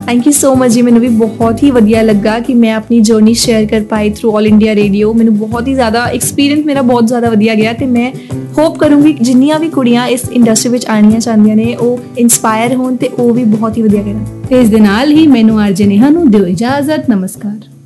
Thank you so much ਜੀ। ਮੈਨੂੰ ਵੀ ਬਹੁਤ ਹੀ ਵਧੀਆ ਲੱਗਾ ਕਿ ਮੈਂ ਆਪਣੀ ਜਰਨੀ ਸ਼ੇਅਰ ਕਰ ਪਾਈ ਥਰੂ ਆਲ ਇੰਡੀਆ ਰੇਡੀਓ। ਮੈਨੂੰ ਬਹੁਤ ਹੀ ਜ਼ਿਆਦਾ ਐਕਸਪੀਰੀਅੰਸ ਮੇਰਾ ਬਹੁਤ ਜ਼ਿਆਦਾ ਵਧੀਆ ਗਿਆ ਅਤੇ ਮੈਂ ਹੋਪ ਕਰੂੰਗੀ ਜਿੰਨੀਆਂ ਵੀ ਕੁੜੀਆਂ ਇਸ ਇੰਡਸਟਰੀ ਵਿੱਚ ਆਉਣੀਆਂ ਚਾਹੁੰਦੀਆਂ ਨੇ ਉਹ ਇੰਸਪਾਇਰ ਹੋਣ ਅਤੇ ਉਹ ਵੀ ਬਹੁਤ ਹੀ ਵਧੀਆ ਕਰਨ। ਤੇ ਇਸ ਦੇ ਨਾਲ ਹੀ ਮੈਨੂੰ ਆਰਜੇ ਨੇਹਾ ਨੂੰ ਦਿਓ ਇਜਾਜ਼ਤ। ਨਮਸਕਾਰ।